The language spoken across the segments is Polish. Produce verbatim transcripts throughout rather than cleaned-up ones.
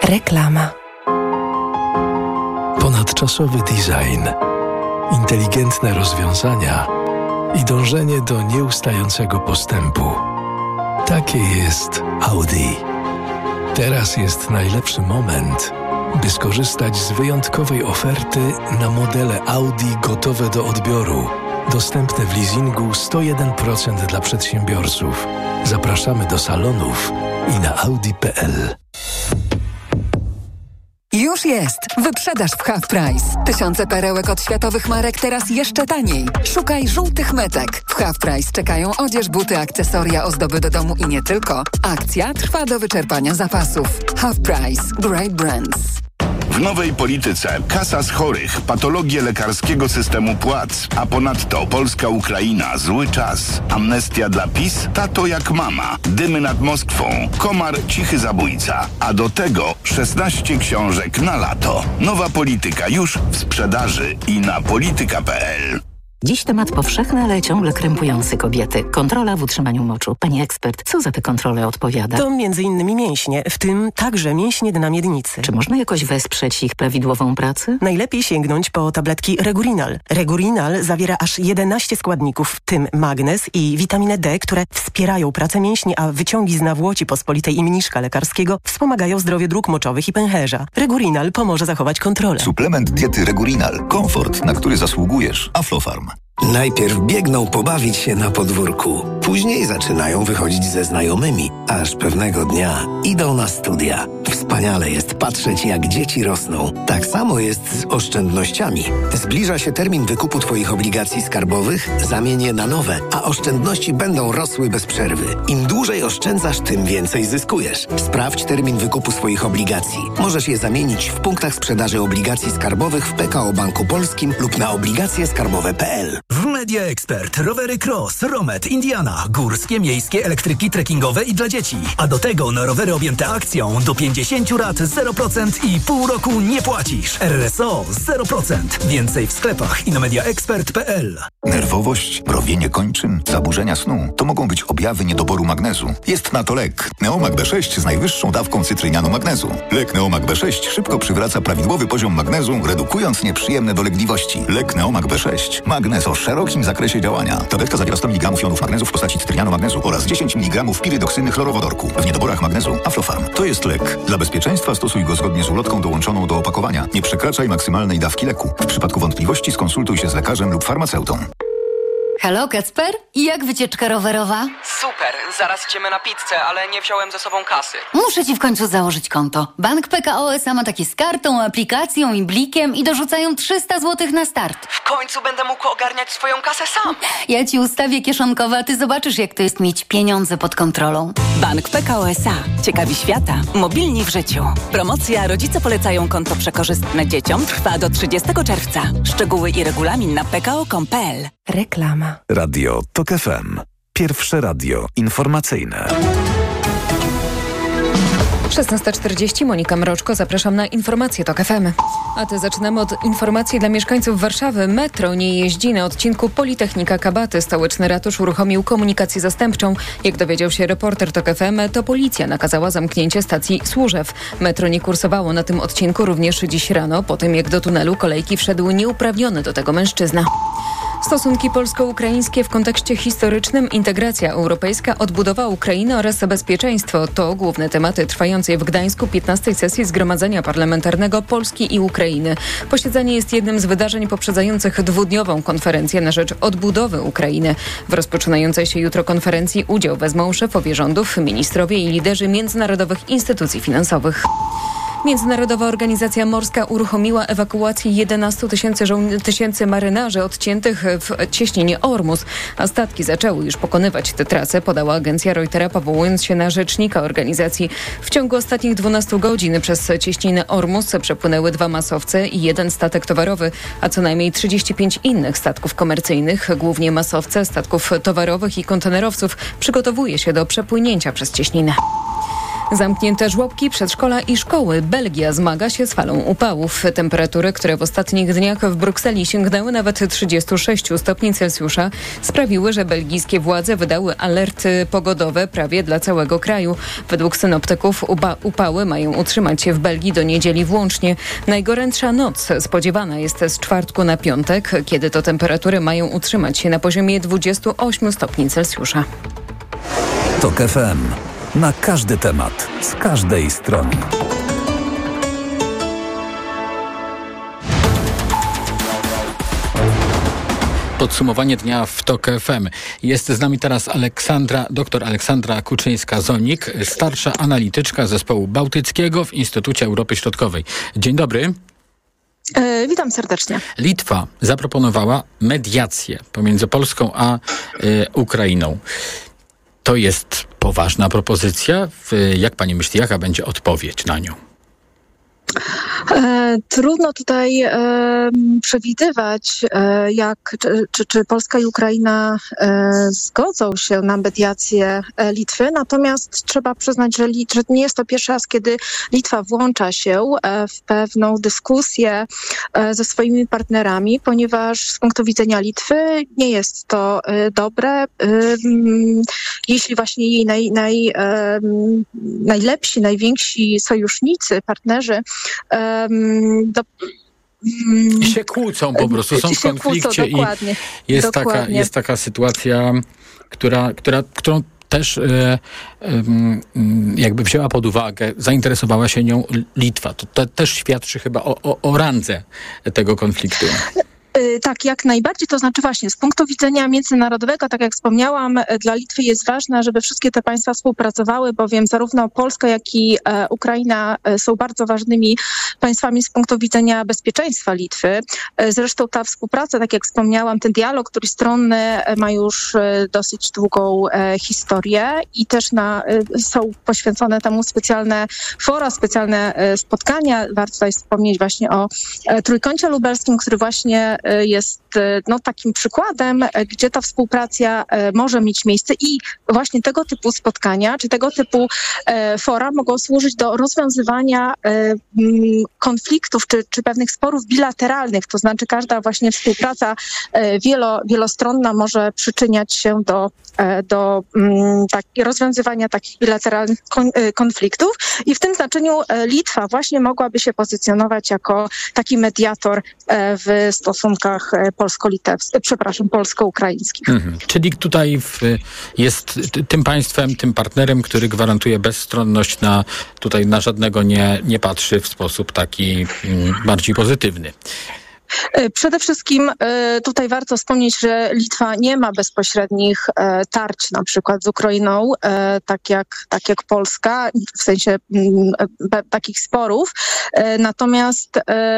Reklama. Ponadczasowy design, inteligentne rozwiązania i dążenie do nieustającego postępu. Takie jest Audi. Teraz jest najlepszy moment, by skorzystać z wyjątkowej oferty na modele Audi gotowe do odbioru. Dostępne w leasingu sto jeden procent dla przedsiębiorców. Zapraszamy do salonów i na audi kropka p l. Już jest! Wyprzedaż w Half Price. Tysiące perełek od światowych marek teraz jeszcze taniej. Szukaj żółtych metek. W Half Price czekają odzież, buty, akcesoria, ozdoby do domu i nie tylko. Akcja trwa do wyczerpania zapasów. Half Price. Great brands. W nowej polityce kasa z chorych, patologie lekarskiego systemu płac, a ponadto Polska-Ukraina, zły czas, amnestia dla PiS, tato jak mama, dymy nad Moskwą, komar, cichy zabójca, a do tego szesnaście książek na lato. Nowa polityka już w sprzedaży i na polityka kropka p l. Dziś temat powszechny, ale ciągle krępujący kobiety. Kontrola w utrzymaniu moczu. Pani ekspert, co za te kontrole odpowiada? To między innymi mięśnie, w tym także mięśnie dna miednicy. Czy można jakoś wesprzeć ich prawidłową pracę? Najlepiej sięgnąć po tabletki Regurinal. Regurinal zawiera aż jedenaście składników, w tym magnez i witaminę D, które wspierają pracę mięśni, a wyciągi z nawłoci pospolitej i mniszka lekarskiego wspomagają zdrowie dróg moczowych i pęcherza. Regurinal pomoże zachować kontrolę. Suplement diety Regurinal. Komfort, na który zasługujesz. Aflofarm. Najpierw biegną pobawić się na podwórku, później zaczynają wychodzić ze znajomymi, aż pewnego dnia idą na studia. Wspaniale jest patrzeć, jak dzieci rosną. Tak samo jest z oszczędnościami. Zbliża się termin wykupu Twoich obligacji skarbowych, zamień je na nowe, a oszczędności będą rosły bez przerwy. Im dłużej oszczędzasz, tym więcej zyskujesz. Sprawdź termin wykupu swoich obligacji. Możesz je zamienić w punktach sprzedaży obligacji skarbowych w P K O Banku Polskim lub na obligacje skarbowe kropka p l. W Media Expert rowery Cross, Romet, Indiana, górskie, miejskie, elektryki trekkingowe i dla dzieci. A do tego na rowery objęte akcją do pięćdziesięciu lat zero procent i pół roku nie płacisz. R S O zero procent. Więcej w sklepach i na media expert kropka p l. Nerwowość, mrowienie kończyn, zaburzenia snu to mogą być objawy niedoboru magnezu. Jest na to lek. Neomag B sześć z najwyższą dawką cytrynianu magnezu. Lek Neomag B sześć szybko przywraca prawidłowy poziom magnezu, redukując nieprzyjemne dolegliwości. Lek Neomag B sześć. Magnez o szerokim zakresie działania. Tabletka zawiera sto miligramów jonów magnezu w postaci cytrynianu magnezu oraz dziesięć miligramów pirydoksyny chlorowodorku. W niedoborach magnezu Aflofarm. To jest lek. Dla bezpieczeństwa stosuj go zgodnie z ulotką dołączoną do opakowania. Nie przekraczaj maksymalnej dawki leku. W przypadku wątpliwości skonsultuj się z lekarzem lub farmaceutą. Halo, Kacper? Jak wycieczka rowerowa? Super, zaraz idziemy na pizzę, ale nie wziąłem ze sobą kasy. Muszę ci w końcu założyć konto. Bank P K O S A ma takie z kartą, aplikacją i blikiem i dorzucają trzysta złotych na start. W końcu będę mógł ogarniać swoją kasę sam. Ja ci ustawię kieszonkowe, a ty zobaczysz, jak to jest mieć pieniądze pod kontrolą. Bank P K O S A. Ciekawi świata. Mobilni w życiu. Promocja Rodzice polecają konto przekorzystne dzieciom trwa do trzydziestego czerwca. Szczegóły i regulamin na p k o kropka com kropka p l. Reklama. Radio Tok F M. Pierwsze radio informacyjne. szesnasta czterdzieści, Monika Mroczko, zapraszam na informacje Tok F M. A te zaczynamy od informacji dla mieszkańców Warszawy. Metro nie jeździ na odcinku Politechnika Kabaty. Stołeczny ratusz uruchomił komunikację zastępczą. Jak dowiedział się reporter Tok F M, to policja nakazała zamknięcie stacji Służew. Metro nie kursowało na tym odcinku również dziś rano, po tym jak do tunelu kolejki wszedł nieuprawniony do tego mężczyzna. Stosunki polsko-ukraińskie w kontekście historycznym, integracja europejska, odbudowa Ukrainy oraz bezpieczeństwo to główne tematy trwającej w Gdańsku piętnastej sesji Zgromadzenia Parlamentarnego Polski i Ukrainy. Posiedzenie jest jednym z wydarzeń poprzedzających dwudniową konferencję na rzecz odbudowy Ukrainy. W rozpoczynającej się jutro konferencji udział wezmą szefowie rządów, ministrowie i liderzy międzynarodowych instytucji finansowych. Międzynarodowa Organizacja Morska uruchomiła ewakuację jedenastu tysięcy, żo- tysięcy marynarzy odciętych w cieśninie Ormus, a statki zaczęły już pokonywać tę trasę, podała agencja Reutera, powołując się na rzecznika organizacji. W ciągu ostatnich dwunastu godzin przez cieśninę Ormus przepłynęły dwa masowce i jeden statek towarowy, a co najmniej trzydzieści pięć innych statków komercyjnych, głównie masowce, statków towarowych i kontenerowców, przygotowuje się do przepłynięcia przez cieśninę. Zamknięte żłobki, przedszkola i szkoły. Belgia zmaga się z falą upałów. Temperatury, które w ostatnich dniach w Brukseli sięgnęły nawet trzydzieści sześć stopni Celsjusza, sprawiły, że belgijskie władze wydały alerty pogodowe prawie dla całego kraju. Według synoptyków upa- upały mają utrzymać się w Belgii do niedzieli włącznie. Najgorętsza noc spodziewana jest z czwartku na piątek, kiedy to temperatury mają utrzymać się na poziomie dwadzieścia osiem stopni Celsjusza. TOK F M. Na każdy temat, z każdej strony. Podsumowanie dnia w TOK F M. Jest z nami teraz Aleksandra, doktor Aleksandra Kuczyńska-Zonik, starsza analityczka zespołu bałtyckiego w Instytucie Europy Środkowej. Dzień dobry. E, witam serdecznie. Litwa zaproponowała mediację pomiędzy Polską a y, Ukrainą. To jest poważna propozycja. Jak pani myśli, jaka będzie odpowiedź na nią? E, trudno tutaj e, przewidywać, e, jak, czy, czy, czy Polska i Ukraina e, zgodzą się na mediację e, Litwy, natomiast trzeba przyznać, że, Lit- że nie jest to pierwszy raz, kiedy Litwa włącza się e, w pewną dyskusję e, ze swoimi partnerami, ponieważ z punktu widzenia Litwy nie jest to e, dobre, e, m, jeśli właśnie jej naj, naj, e, najlepsi, najwięksi sojusznicy, partnerzy Um, do, um, się kłócą po prostu, są w konflikcie kłócą, i jest taka, jest taka sytuacja, która, która, którą też e, e, jakby wzięła pod uwagę, zainteresowała się nią Litwa. To, to też świadczy chyba o, o, o randze tego konfliktu. Tak, jak najbardziej, to znaczy właśnie z punktu widzenia międzynarodowego, tak jak wspomniałam, dla Litwy jest ważne, żeby wszystkie te państwa współpracowały, bowiem zarówno Polska, jak i e, Ukraina e, są bardzo ważnymi państwami z punktu widzenia bezpieczeństwa Litwy. E, zresztą ta współpraca, tak jak wspomniałam, ten dialog trójstronny ma już e, dosyć długą e, historię i też na, e, są poświęcone temu specjalne fora, specjalne e, spotkania. Warto tutaj wspomnieć właśnie o e, Trójkącie Lubelskim, który właśnie jest no, takim przykładem, gdzie ta współpraca może mieć miejsce i właśnie tego typu spotkania, czy tego typu fora mogą służyć do rozwiązywania konfliktów, czy, czy pewnych sporów bilateralnych, to znaczy każda właśnie współpraca wielo, wielostronna może przyczyniać się do, do tak, rozwiązywania takich bilateralnych kon, konfliktów i w tym znaczeniu Litwa właśnie mogłaby się pozycjonować jako taki mediator w stosunku polsko-litewskich, przepraszam, polsko-ukraińskich. Mhm. Czyli tutaj w, jest tym państwem, tym partnerem, który gwarantuje bezstronność, na, tutaj na żadnego nie, nie patrzy w sposób taki m, bardziej pozytywny. Przede wszystkim tutaj warto wspomnieć, że Litwa nie ma bezpośrednich tarć na przykład z Ukrainą, tak jak, tak jak Polska, w sensie takich sporów. Natomiast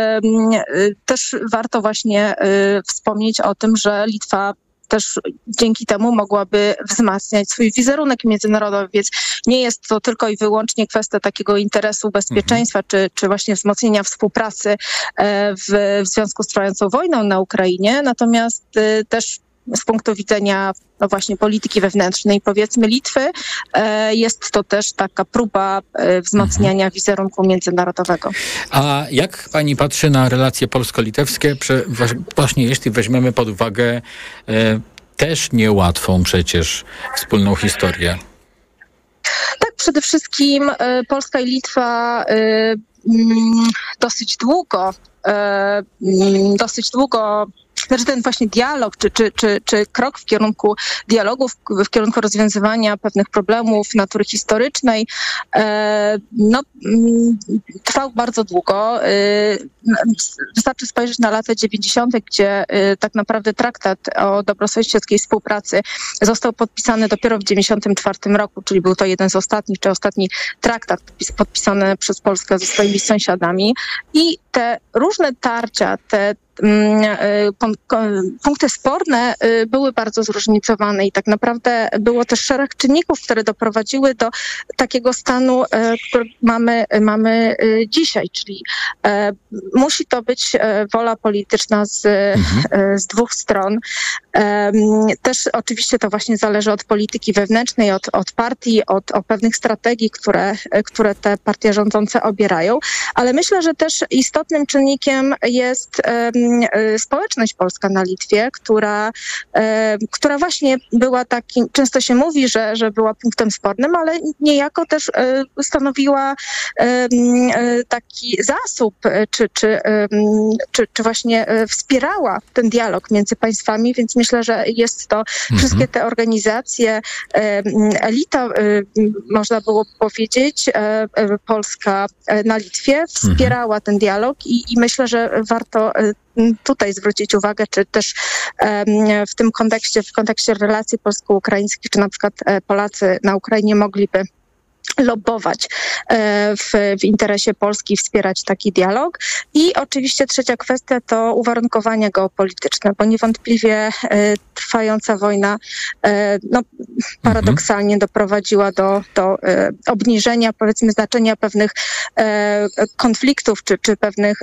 też warto właśnie wspomnieć o tym, że Litwa też dzięki temu mogłaby wzmacniać swój wizerunek międzynarodowy, więc nie jest to tylko i wyłącznie kwestia takiego interesu bezpieczeństwa, mhm. czy, czy właśnie wzmocnienia współpracy w, w związku z trwającą wojną na Ukrainie, natomiast też z punktu widzenia no właśnie polityki wewnętrznej, powiedzmy Litwy, jest to też taka próba wzmacniania mhm. wizerunku międzynarodowego. A jak pani patrzy na relacje polsko-litewskie, właśnie jeśli weźmiemy pod uwagę e, też niełatwą przecież wspólną historię? Tak, przede wszystkim e, Polska i Litwa e, m, dosyć długo, e, m, dosyć długo Znaczy ten właśnie dialog, czy, czy, czy, czy krok w kierunku dialogu, w, w kierunku rozwiązywania pewnych problemów natury historycznej, e, no, m, trwał bardzo długo. E, wystarczy spojrzeć na lata dziewięćdziesiąte, gdzie e, tak naprawdę traktat o dobrosąsiedzkiej współpracy został podpisany dopiero w dziewięćdziesiątym czwartym roku, czyli był to jeden z ostatnich, czy ostatni traktat podpisany przez Polskę ze swoimi sąsiadami. I te różne tarcia, te punkty sporne były bardzo zróżnicowane i tak naprawdę było też szereg czynników, które doprowadziły do takiego stanu, który mamy, mamy dzisiaj, czyli musi to być wola polityczna z, mhm. z dwóch stron. Też oczywiście to właśnie zależy od polityki wewnętrznej, od, od partii, od, od pewnych strategii, które, które te partie rządzące obierają, ale myślę, że też istotnym czynnikiem jest społeczność polska na Litwie, która, która właśnie była takim, często się mówi, że, że była punktem spornym, ale niejako też stanowiła taki zasób, czy, czy, czy, czy właśnie wspierała ten dialog między państwami, więc myślę, że jest to mhm. wszystkie te organizacje, elita, można było powiedzieć, polska na Litwie wspierała mhm. ten dialog i, i myślę, że warto tutaj zwrócić uwagę, czy też w tym kontekście, w kontekście relacji polsko-ukraińskich, czy na przykład Polacy na Ukrainie mogliby lobbować w, w interesie Polski, wspierać taki dialog. I oczywiście trzecia kwestia to uwarunkowania geopolityczne, bo niewątpliwie trwająca wojna no, paradoksalnie mhm. doprowadziła do, do obniżenia, powiedzmy, znaczenia pewnych konfliktów, czy, czy pewnych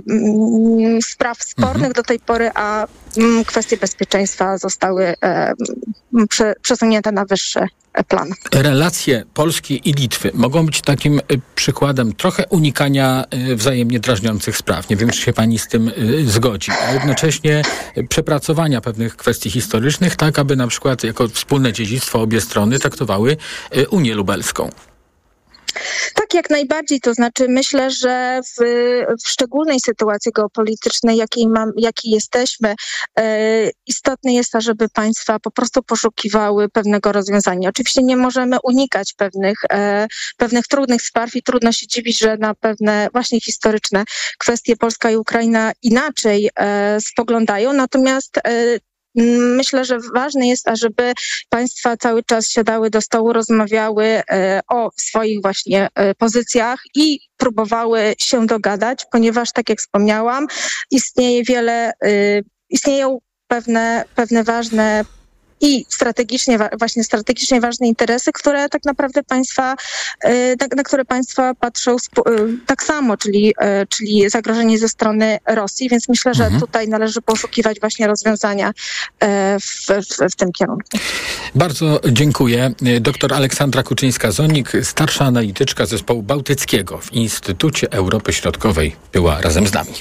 spraw spornych mhm. do tej pory, a kwestie bezpieczeństwa zostały przesunięte na wyższy plan. Relacje Polski i Litwy mogą być takim przykładem trochę unikania wzajemnie drażniących spraw. Nie wiem, czy się pani z tym zgodzi. A jednocześnie przepracowania pewnych kwestii historycznych, tak aby na przykład jako wspólne dziedzictwo obie strony traktowały Unię Lubelską. Tak, jak najbardziej. To znaczy myślę, że w, w szczególnej sytuacji geopolitycznej, jakiej, mam, jakiej jesteśmy, e, istotne jest to, żeby państwa po prostu poszukiwały pewnego rozwiązania. Oczywiście nie możemy unikać pewnych, e, pewnych trudnych spraw i trudno się dziwić, że na pewne właśnie historyczne kwestie Polska i Ukraina inaczej e, spoglądają. Natomiast e, myślę, że ważne jest, ażeby państwa cały czas siadały do stołu, rozmawiały o swoich właśnie pozycjach i próbowały się dogadać, ponieważ, tak jak wspomniałam, istnieje wiele, istnieją pewne, pewne ważne i strategicznie, właśnie strategicznie ważne interesy, które tak naprawdę państwa, na które państwa patrzą tak samo, czyli, czyli zagrożenie ze strony Rosji, więc myślę, że mhm. tutaj należy poszukiwać właśnie rozwiązania w, w, w tym kierunku. Bardzo dziękuję. Doktor Aleksandra Kuczyńska-Zonik, starsza analityczka zespołu bałtyckiego w Instytucie Europy Środkowej, była razem z nami.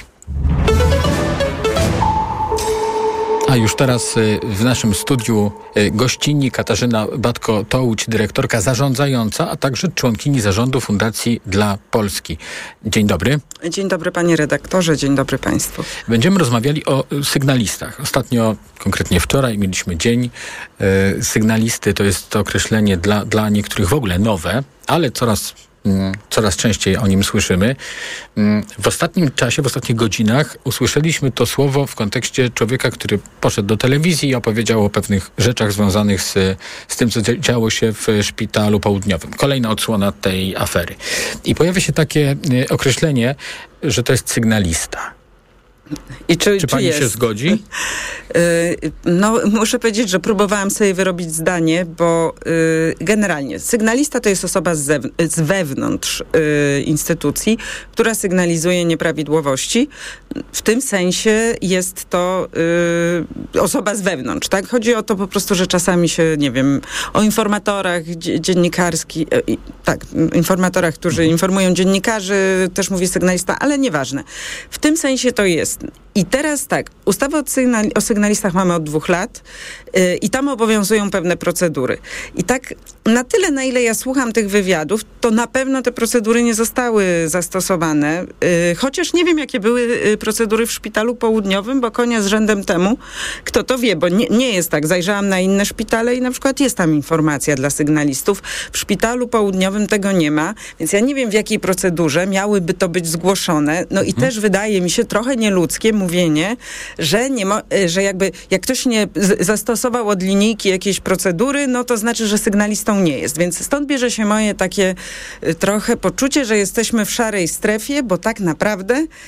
A już teraz w naszym studiu gościni Katarzyna Batko-Tołuć, dyrektorka zarządzająca, a także członkini zarządu Fundacji dla Polski. Dzień dobry. Dzień dobry panie redaktorze, dzień dobry państwu. Będziemy rozmawiali o sygnalistach. Ostatnio, konkretnie wczoraj, mieliśmy dzień y, sygnalisty. To jest to określenie dla, dla niektórych w ogóle nowe, ale coraz Coraz częściej o nim słyszymy. W ostatnim czasie, w ostatnich godzinach usłyszeliśmy to słowo w kontekście człowieka, który poszedł do telewizji i opowiedział o pewnych rzeczach związanych z, z tym, co działo się w Szpitalu Południowym. Kolejna odsłona tej afery. I pojawia się takie określenie, że to jest sygnalista. I czy, czy pani czy się zgodzi? No, muszę powiedzieć, że próbowałam sobie wyrobić zdanie, bo y, generalnie sygnalista to jest osoba z, zewn- z wewnątrz y, instytucji, która sygnalizuje nieprawidłowości. W tym sensie jest to y, osoba z wewnątrz, tak? Chodzi o to po prostu, że czasami się, nie wiem, o informatorach dzie- dziennikarskich, y, tak, informatorach, którzy mhm. informują dziennikarzy, też mówi sygnalista, ale nieważne. W tym sensie to jest. I teraz tak, ustawę o, sygnali- o sygnalistach mamy od dwóch lat yy, i tam obowiązują pewne procedury. I tak na tyle, na ile ja słucham tych wywiadów, to na pewno te procedury nie zostały zastosowane. Yy, chociaż nie wiem, jakie były yy, procedury w Szpitalu Południowym, bo konia z rzędem temu, kto to wie, bo nie, nie jest tak. Zajrzałam na inne szpitale i na przykład jest tam informacja dla sygnalistów. W Szpitalu Południowym tego nie ma, więc ja nie wiem, w jakiej procedurze miałyby to być zgłoszone. No i też wydaje mi się trochę nieludzkie mówienie, że, nie mo- że jakby jak ktoś nie z- zastosował od linijki jakiejś procedury, no to znaczy, że sygnalistą nie jest. Więc stąd bierze się moje takie y, trochę poczucie, że jesteśmy w szarej strefie, bo tak naprawdę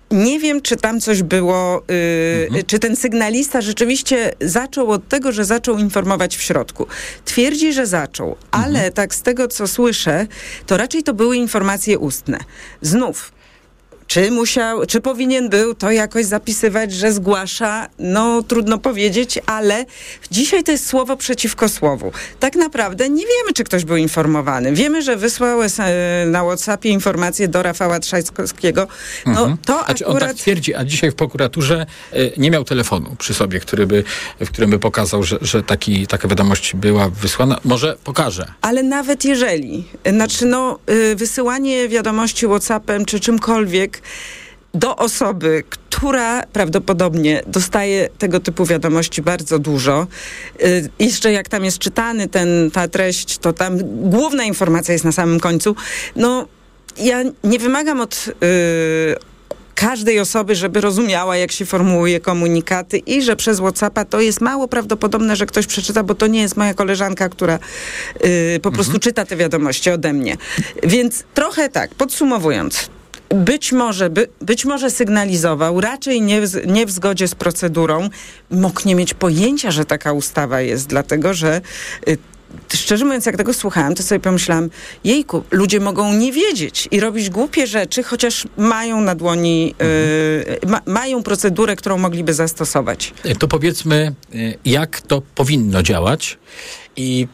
Nie wiem, czy tam coś było, yy, mhm. czy ten sygnalista rzeczywiście zaczął od tego, że zaczął informować w środku. Twierdzi, że zaczął, mhm. ale tak z tego, co słyszę, to raczej to były informacje ustne. Znów, czy musiał, czy powinien był to jakoś zapisywać, że zgłasza, no trudno powiedzieć, ale dzisiaj to jest słowo przeciwko słowu. Tak naprawdę nie wiemy, czy ktoś był informowany. Wiemy, że wysłał na WhatsAppie informację do Rafała Trzaskowskiego. No mhm. to znaczy, akurat... On tak twierdzi, a dzisiaj w prokuraturze y, nie miał telefonu przy sobie, który by, w którym by pokazał, że, że taki, taka wiadomość była wysłana. Może pokaże. Ale nawet jeżeli, znaczy no y, wysyłanie wiadomości WhatsAppem czy czymkolwiek do osoby, która prawdopodobnie dostaje tego typu wiadomości bardzo dużo. Yy, jeszcze jak tam jest czytany ten, ta treść, to tam główna informacja jest na samym końcu. No, ja nie wymagam od yy, każdej osoby, żeby rozumiała, jak się formułuje komunikaty i że przez WhatsAppa to jest mało prawdopodobne, że ktoś przeczyta, bo to nie jest moja koleżanka, która yy, po prostu mhm. czyta te wiadomości ode mnie. Więc trochę tak, podsumowując, Być może, by, być może sygnalizował, raczej nie w, nie w zgodzie z procedurą, mógł nie mieć pojęcia, że taka ustawa jest, dlatego że y, szczerze mówiąc, jak tego słuchałam, to sobie pomyślałam, jejku, ludzie mogą nie wiedzieć i robić głupie rzeczy, chociaż mają na dłoni, y, ma, mają procedurę, którą mogliby zastosować. To powiedzmy, jak to powinno działać. I